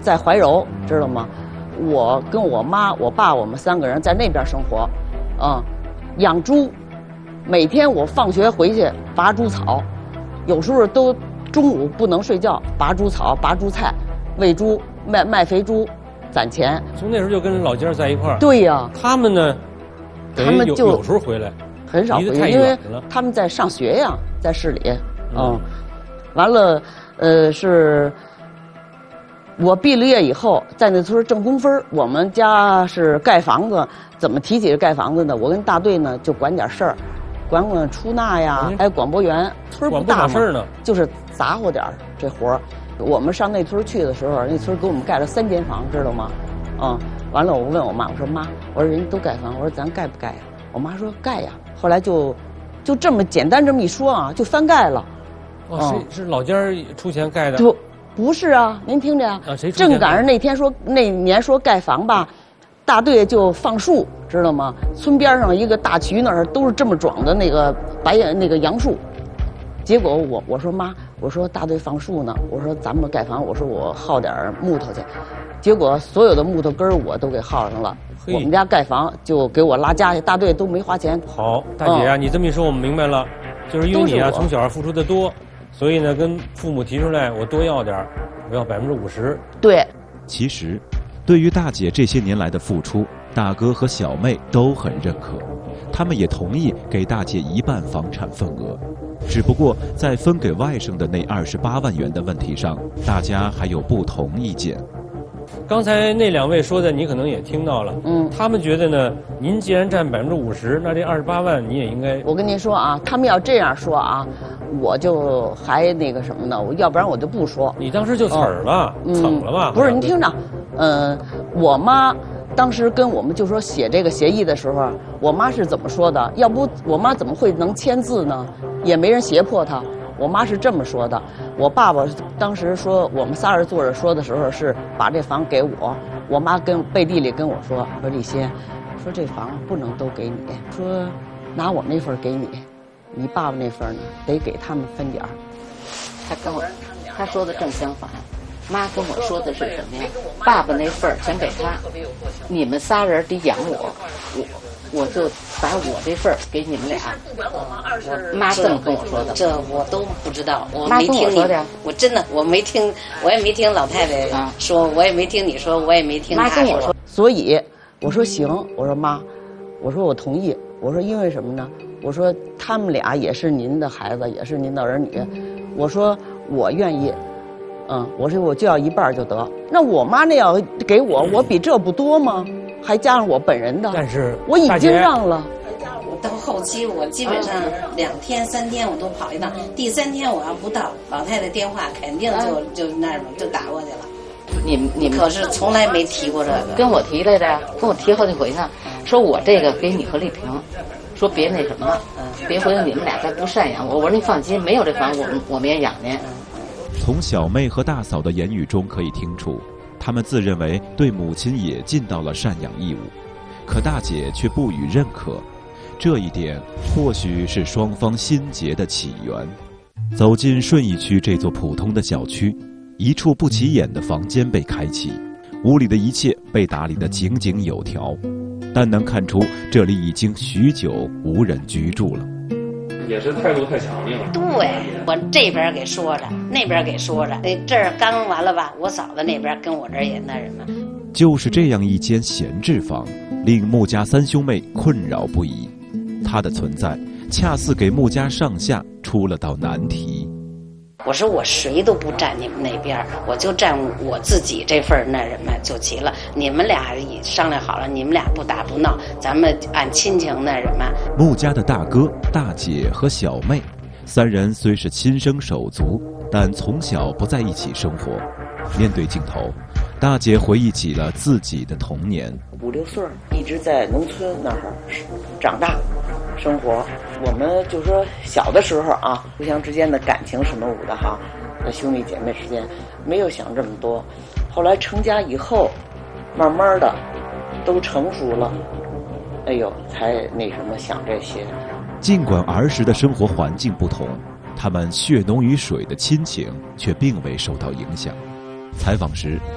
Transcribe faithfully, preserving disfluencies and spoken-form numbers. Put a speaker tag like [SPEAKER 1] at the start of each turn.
[SPEAKER 1] 在怀柔，知道吗？我跟我妈、我爸，我们三个人在那边生活，嗯，养猪，每天我放学回去拔猪草，有时候都中午不能睡觉，拔猪草、拔猪菜，喂猪、卖卖肥猪，攒钱。
[SPEAKER 2] 从那时候就跟老家在一块儿。
[SPEAKER 1] 对呀、啊，
[SPEAKER 2] 他们呢，
[SPEAKER 1] 他们就
[SPEAKER 2] 有时候回来，
[SPEAKER 1] 很少回来，因为他们在上学呀，在市里，嗯，嗯完了，呃是。我毕了业以后，在那村挣工分，我们家是盖房子，怎么提起盖房子呢？我跟大队呢就管点事儿，管管出纳呀，还有广播员。村不大嘛，就是杂活点这活儿。我们上那村去的时候，那村给我们盖了三间房，知道吗？嗯，完了我问我妈，我说妈，我说人家都盖房，我说咱盖不盖呀？我妈说盖呀。后来就，就这么简单这么一说啊，就翻盖了。
[SPEAKER 2] 哦，嗯、是是老家出钱盖的。
[SPEAKER 1] 就不是啊，您听着啊，
[SPEAKER 2] 啊谁
[SPEAKER 1] 正赶上那天说那年说盖房吧，大队就放树，知道吗？村边上一个大渠那儿都是这么壮的那个白那个杨树，结果我我说妈，我说大队放树呢，我说咱们盖房，我说我耗点木头去，结果所有的木头根儿我都给耗上了。我们家盖房就给我拉家去，大队都没花钱。
[SPEAKER 2] 好，大姐啊，嗯、你这么一说我们明白了，就是因为你啊从小付出的多。所以呢，跟父母提出来，我多要点儿，我要百分之五十。
[SPEAKER 1] 对，
[SPEAKER 3] 其实，对于大姐这些年来的付出，大哥和小妹都很认可，他们也同意给大姐一半房产份额。只不过在分给外甥的那二十八万元的问题上，大家还有不同意见。
[SPEAKER 2] 刚才那两位说的，你可能也听到了，嗯，他们觉得呢，您既然占百分之五十，那这二十八万你也应该。
[SPEAKER 1] 我跟您说啊，他们要这样说啊，我就还那个什么呢？我要不然我就不说。
[SPEAKER 2] 你当时就刺儿了，嗯、蹭了吧？
[SPEAKER 1] 不是，您听着，嗯、呃，我妈当时跟我们就说写这个协议的时候，我妈是怎么说的？要不我妈怎么会能签字呢？也没人胁迫她。我妈是这么说的，我爸爸当时说我们仨人坐着说的时候是把这房给我，我妈跟背地里跟我说说丽欣，说这房不能都给你，说拿我那份给你，你爸爸那份呢得给他们分点儿。
[SPEAKER 4] 他跟我他说的正相反，妈跟我说的是什么呀？爸爸那份全给他，你们仨人得养我，我。我就把我这份给你们俩。妈这么跟我说的，
[SPEAKER 5] 这我都不知道，我没听你。我真的我没听，我也没听老太太说，我也没听你说，我也没听
[SPEAKER 4] 妈跟我说。
[SPEAKER 1] 所以我说行，我说妈，我说我同意，我说因为什么呢？我说他们俩也是您的孩子，也是您的儿女，我说我愿意。嗯，我说我就要一半就得。那我妈那要给我，我比这不多吗？还加上我本人的，
[SPEAKER 2] 但是
[SPEAKER 1] 我已经让了。
[SPEAKER 5] 到后期我基本上两天三天我都跑一趟，第三天我要不到，老太太电话肯定就就那什么就打过去了。
[SPEAKER 4] 你们你们
[SPEAKER 5] 可是从来没提过这个，
[SPEAKER 4] 跟我提来的，跟我提好几回呢。说我这个给你和丽萍，说别那什么了，别回头你们俩再不赡养我。我说你放心，没有这房我们我们也养您。
[SPEAKER 3] 从小妹和大嫂的言语中可以听出，他们自认为对母亲也尽到了赡养义务，可大姐却不予认可。这一点或许是双方心结的起源。走进顺义区这座普通的小区，一处不起眼的房间被开启，屋里的一切被打理得井井有条，但能看出这里已经许久无人居住了。
[SPEAKER 6] 也是态度太强硬了。
[SPEAKER 5] 对，我这边给说着，那边给说着，那这儿刚完了吧，我嫂子那边跟我这儿也那什么。
[SPEAKER 3] 就是这样一间闲置房，令穆家三兄妹困扰不已。它的存在，恰似给穆家上下出了道难题。
[SPEAKER 5] 我说我谁都不站你们那边，我就站我自己这份那什么就齐了。你们俩商量好了，你们俩不打不闹，咱们按亲情那什么。
[SPEAKER 3] 穆家的大哥、大姐和小妹三人虽是亲生手足，但从小不在一起生活。面对镜头，大姐回忆起了自己的童年。
[SPEAKER 1] 五六岁一直在农村那儿长大生活，我们就说小的时候啊，互相之间的感情什么舞的哈，兄弟姐妹之间没有想这么多。后来成家以后，慢慢的都成熟了，哎呦，才那什么想这些。
[SPEAKER 3] 尽管儿时的生活环境不同，他们血浓于水的亲情却并未受到影响。采访时，